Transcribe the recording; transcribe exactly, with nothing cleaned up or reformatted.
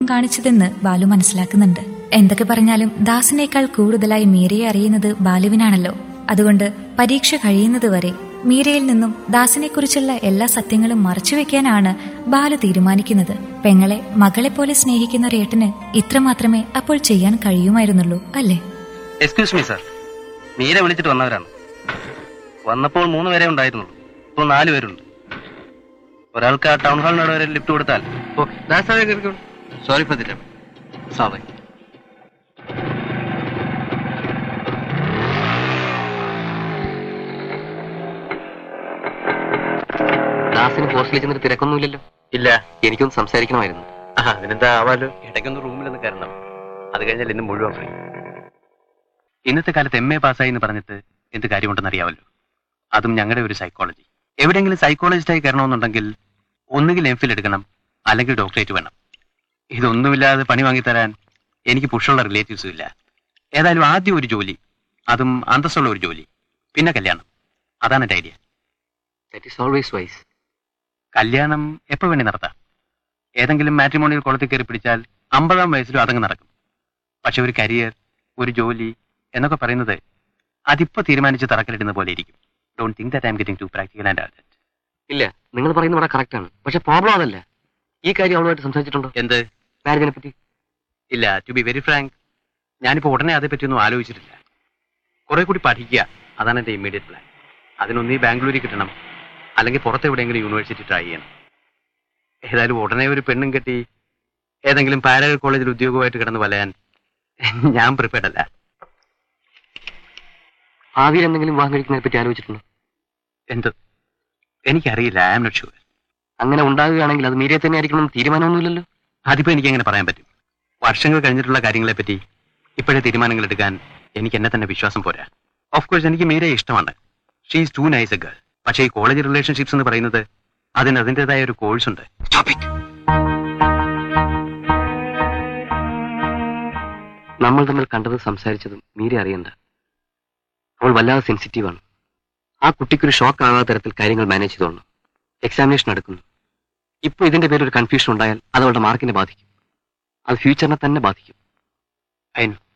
കാണിച്ചതെന്ന് ബാലു മനസ്സിലാക്കുന്നുണ്ട്. എന്തൊക്കെ പറഞ്ഞാലും ദാസിനേക്കാൾ കൂടുതലായി മീരയെ അറിയുന്നത് ബാലുവിനാണല്ലോ. അതുകൊണ്ട് പരീക്ഷ കഴിയുന്നതുവരെ മീരയിൽ നിന്നും ദാസിനെക്കുറിച്ചുള്ള എല്ലാ സത്യങ്ങളും മറച്ചുവെക്കാനാണ് ബാലു തീരുമാനിക്കുന്നത്. പെങ്ങളെ മകളെ പോലെ സ്നേഹിക്കുന്ന ഒരേട്ടന് ഇത്രമാത്രമേ അപ്പോൾ ചെയ്യാൻ കഴിയുമായിരുന്നുള്ളൂ, അല്ലേ? എക്സ്ക്യൂസ് മീ സർ, മീര വിളിച്ചിട്ട് വന്നവരാണ്. വന്നപ്പോൾ മൂന്ന് പേരെ ഉണ്ടായിരുന്നുള്ളൂ, ഇപ്പോൾ നാല് പേരുണ്ട്. ഒരാൾക്ക് ആ ടൗൺ ഹാളിനോട് വരെ ലിഫ്റ്റ് കൊടുത്താൽ sorry for the time. Sorry. ദാസിന് പോസ്റ്റിൽ ചെന്നിട്ട് തിരക്കൊന്നുമില്ലല്ലോ? ഇല്ല, എനിക്കൊന്ന് സംസാരിക്കണമായിരുന്നു. അതിനെന്താ ആവാലോ, ഇടയ്ക്കൊന്ന് റൂമിലൊന്ന് കയറണം. അത് കഴിഞ്ഞാൽ ഇന്ന് മുഴുവൻ ഫ്രീ. ഇന്നത്തെ കാലത്ത് എം എ പാസ്സായി എന്ന് പറഞ്ഞിട്ട് എന്ത് കാര്യമുണ്ടെന്ന് അറിയാമല്ലോ. അതും ഞങ്ങളുടെ ഒരു സൈക്കോളജി. എവിടെയെങ്കിലും സൈക്കോളജിസ്റ്റായി കയറണമെന്നുണ്ടെങ്കിൽ ഒന്നുകിൽ എം ഫിൽ എടുക്കണം, അല്ലെങ്കിൽ ഡോക്ടറേറ്റ് വേണം. ഇതൊന്നുമില്ലാതെ പണി വാങ്ങിത്തരാൻ എനിക്ക് പുഷുള്ള റിലേറ്റീവ്സും ഇല്ല. ഏതായാലും ആദ്യം ഒരു ജോലി, അതും അന്തസ്സുള്ള ഒരു ജോലി, പിന്നെ കല്യാണം. അതാണ് എൻ്റെ idea. That is always vice. കല്യാണം എപ്പോൾ വേണ്ടി നടത്താം. ഏതെങ്കിലും മാട്രിമോണിയൽ കുളത്തിൽ കയറി പിടിച്ചാൽ അമ്പതാം വയസ്സിലും അതങ്ങ് നടക്കും. പക്ഷെ ഒരു കരിയർ, ഒരു ജോലി എന്നൊക്കെ പറയുന്നത് അതിപ്പോ തീരുമാനിച്ച് തറക്കല്ലിടുന്ന പോലെ ഇരിക്കും. Don't think that I am getting to practical and all that. ഇല്ല, നിങ്ങൾ പറയുന്നത് വളരെ കറക്റ്റ് ആണ്. പക്ഷെ പ്രോബ്ലം അതല്ല. ഈ കാര്യം അവളുമായിട്ട് സംസാരിച്ചിട്ടുണ്ടോ? എന്ത് മാരേജിനെ പറ്റി? ഇല്ല, ടു ബി വെരി ഫ്രാങ്ക്, ഞാനിപ്പോ ഉടനെ അതേപ്പറ്റിയൊന്നും ആലോചിച്ചിട്ടില്ല. കുറെ കൂടി പഠിക്കുക, അതാണ് എന്റെ ഇമ്മീഡിയറ്റ് പ്ലാൻ. അതിനൊന്നീ ബാംഗ്ലൂരിൽ കിട്ടണം, അല്ലെങ്കിൽ പുറത്തെവിടെയെങ്കിലും യൂണിവേഴ്സിറ്റി ട്രൈ ചെയ്യണം. ഏതായാലും ഉടനെ ഒരു പെണ്ണും കെട്ടി ഏതെങ്കിലും പാരലൽ കോളേജിൽ ഉദ്യോഗമായിട്ട് കിടന്ന് വലയാൻ ഞാൻ പ്രിപ്പയർഡ് അല്ല. ഭാവിയിൽ എന്തെങ്കിലും വിവാഹം കഴിക്കുന്നതിനെ പറ്റി ആലോചിച്ചിട്ടുണ്ടോ? എന്ത്? എനിക്കറിയില്ല, ഐ ആം നോട്ട് ഷുവർ. അങ്ങനെ ഉണ്ടാകുകയാണെങ്കിൽ അത് മീരയെ തന്നെ ആയിരിക്കണം തീരുമാനമൊന്നുമില്ലല്ലോ. അതിപ്പോ എനിക്ക് എങ്ങനെ പറയാൻ പറ്റും? വർഷങ്ങൾ കഴിഞ്ഞിട്ടുള്ള കാര്യങ്ങളെ പറ്റി ഇപ്പോഴേ തീരുമാനങ്ങൾ എടുക്കാൻ എനിക്ക് എന്നെ തന്നെ വിശ്വാസം പോരാ. ഓഫ് കോഴ്സ് എനിക്ക് മീരയെ ഇഷ്ടമാണ്. She is to nice A girl. പക്ഷേ ഈ കോളേജ് റിലേഷൻഷിപ്സ് എന്ന് പറയുന്നത് അതിന് അതിൻ്റെതായ ഒരു കോഴ്സ് ഉണ്ട്. നമ്മൾ തമ്മിൽ കണ്ടതും സംസാരിച്ചതും മീര അറിയണ്ട. അവൾ വല്ലാതെ സെൻസിറ്റീവാണ്. ആ കുട്ടിക്കൊരു ഷോക്ക് ആകാത്ത തരത്തിൽ കാര്യങ്ങൾ മാനേജ് ചെയ്തോളണം. എക്സാമിനേഷൻ നടക്കുന്നു. ഇപ്പൊ ഇതിന്റെ പേരിൽ ഒരു കൺഫ്യൂഷൻ ഉണ്ടായാൽ അത് അവളുടെ മാർക്കിനെ ബാധിക്കും. അത് ഫ്യൂച്ചറിനെ തന്നെ ബാധിക്കും. അതിന്